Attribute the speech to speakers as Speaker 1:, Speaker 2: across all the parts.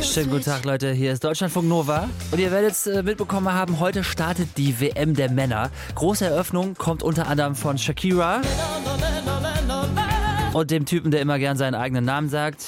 Speaker 1: Schönen guten Tag, Leute. Hier ist Deutschlandfunk Nova. Und ihr werdet es mitbekommen haben, heute startet die WM der Männer. Große Eröffnung kommt unter anderem von Shakira und dem Typen, der immer gern seinen eigenen Namen sagt.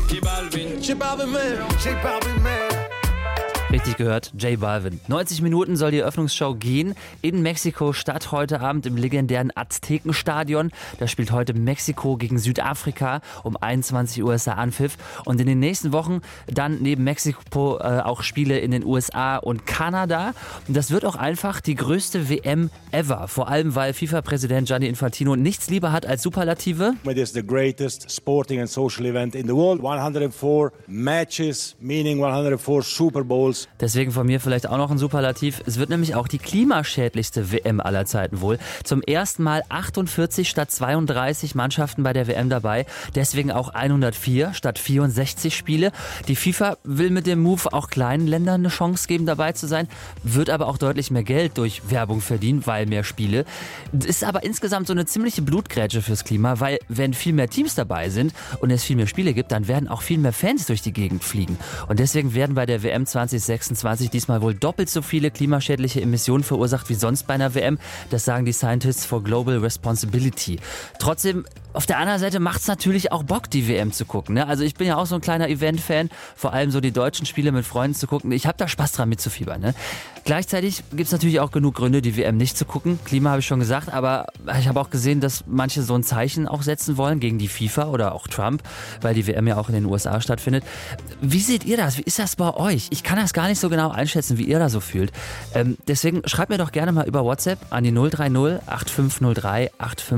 Speaker 1: Richtig gehört, J Balvin. 90 Minuten soll die Eröffnungsshow gehen in Mexiko-Stadt heute Abend im legendären Aztekenstadion. Da spielt heute Mexiko gegen Südafrika. Um 21 Uhr ist der Anpfiff. Und in den nächsten Wochen dann neben Mexiko auch Spiele in den USA und Kanada. Und das wird auch einfach die größte WM ever. Vor allem, weil FIFA-Präsident Gianni Infantino nichts lieber hat als Superlative.
Speaker 2: It is the greatest sporting and social event in the world. 104 matches, meaning 104 Super Bowls.
Speaker 1: Deswegen von mir vielleicht auch noch ein Superlativ. Es wird nämlich auch die klimaschädlichste WM aller Zeiten wohl. Zum ersten Mal 48 statt 32 Mannschaften bei der WM dabei. Deswegen auch 104 statt 64 Spiele. Die FIFA will mit dem Move auch kleinen Ländern eine Chance geben, dabei zu sein. Wird aber auch deutlich mehr Geld durch Werbung verdienen, weil mehr Spiele. Ist aber insgesamt so eine ziemliche Blutgrätsche fürs Klima, weil wenn viel mehr Teams dabei sind und es viel mehr Spiele gibt, dann werden auch viel mehr Fans durch die Gegend fliegen. Und deswegen werden bei der WM 2026 diesmal wohl doppelt so viele klimaschädliche Emissionen verursacht wie sonst bei einer WM. Das sagen die Scientists for Global Responsibility. Trotzdem, auf der anderen Seite macht es natürlich auch Bock, die WM zu gucken. Ne? Also ich bin ja auch so ein kleiner Event-Fan, vor allem so die deutschen Spiele mit Freunden zu gucken. Ich habe da Spaß dran mitzufiebern. Ne? Gleichzeitig gibt es natürlich auch genug Gründe, die WM nicht zu gucken. Klima habe ich schon gesagt, aber ich habe auch gesehen, dass manche so ein Zeichen auch setzen wollen gegen die FIFA oder auch Trump, weil die WM ja auch in den USA stattfindet. Wie seht ihr das? Wie ist das bei euch? Ich kann das gar nicht so genau einschätzen, wie ihr da so fühlt. Deswegen schreibt mir doch gerne mal über WhatsApp an die 030 8503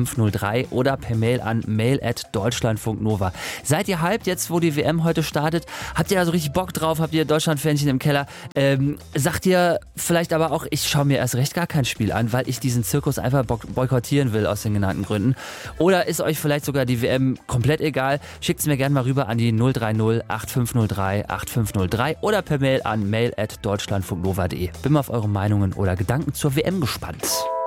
Speaker 1: 8503 oder per Mail an mail@deutschlandfunknova. Seid ihr hyped jetzt, wo die WM heute startet? Habt ihr da so richtig Bock drauf? Habt ihr Deutschland-Fähnchen im Keller? Sagt ihr vielleicht aber auch, ich schaue mir erst recht gar kein Spiel an, weil ich diesen Zirkus einfach boykottieren will aus den genannten Gründen? Oder ist euch vielleicht sogar die WM komplett egal? Schickt es mir gerne mal rüber an die 030 8503 8503 oder per Mail an mail@deutschlandfunknova.de. Bin mal auf eure Meinungen oder Gedanken zur WM gespannt.